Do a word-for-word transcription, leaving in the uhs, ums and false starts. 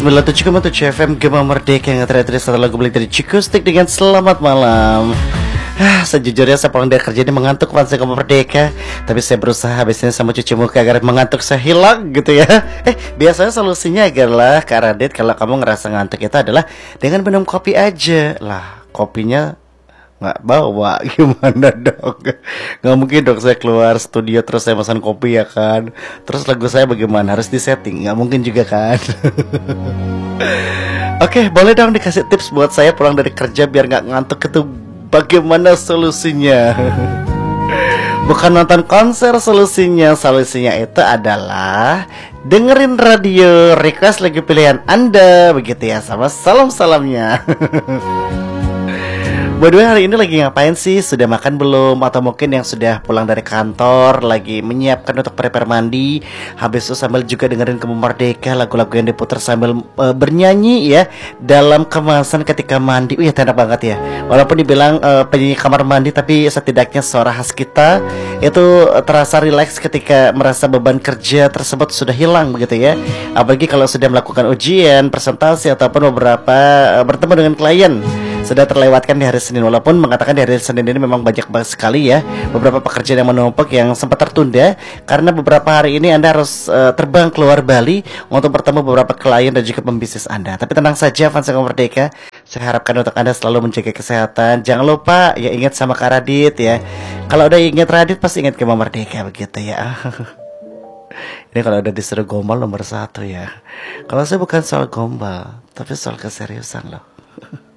sembilan puluh tujuh koma tujuh F M Gema Merdeka yang terakhir satu lagu beli dari Cikustik dengan Selamat Malam. Ah, sejujurnya saya pulang dari kerja ini mengantuk fans Gema Merdeka, tapi saya berusaha habisnya sama cuci muka agar mengantuk saya hilang gitu ya. Eh, biasanya solusinya agarlah Kak Radit, kalau kamu ngerasa ngantuk itu adalah dengan minum kopi aja. Lah, kopinya nggak bawa, gimana dong? Nggak mungkin dong saya keluar studio terus saya pesan kopi ya kan. Terus lagu saya bagaimana, harus disetting? Nggak mungkin juga kan. Oke, boleh dong dikasih tips buat saya pulang dari kerja biar nggak ngantuk, itu bagaimana solusinya? Bukan nonton konser solusinya. Solusinya itu adalah dengerin radio, request lagu pilihan Anda, begitu ya, sama salam-salamnya. By the way, hari ini lagi ngapain sih? Sudah makan belum? Atau mungkin yang sudah pulang dari kantor lagi menyiapkan untuk prepare mandi, habis itu sambil juga dengerin Gema Merdeka, lagu-lagu yang diputar sambil uh, bernyanyi ya dalam kemasan ketika mandi. Wih, enak banget ya. Walaupun dibilang uh, penyanyi kamar mandi, tapi setidaknya suara khas kita itu terasa rileks ketika merasa beban kerja tersebut sudah hilang begitu ya. Apalagi kalau sudah melakukan ujian, presentasi ataupun beberapa uh, bertemu dengan klien sudah terlewatkan di hari Senin. Walaupun mengatakan di hari Senin ini memang banyak banget sekali ya beberapa pekerjaan yang menumpuk yang sempat tertunda karena beberapa hari ini Anda harus uh, terbang keluar Bali untuk bertemu beberapa klien dan juga pembisnis Anda. Tapi tenang saja fans Gema Merdeka, saya harapkan untuk Anda selalu menjaga kesehatan. Jangan lupa ya, ingat sama Kak Radit ya. Kalau udah ingat Radit pasti ingat Gema Merdeka begitu ya. Ini kalau udah disuruh gombal nomor satu ya. Kalau saya bukan soal gombal, tapi soal keseriusan loh.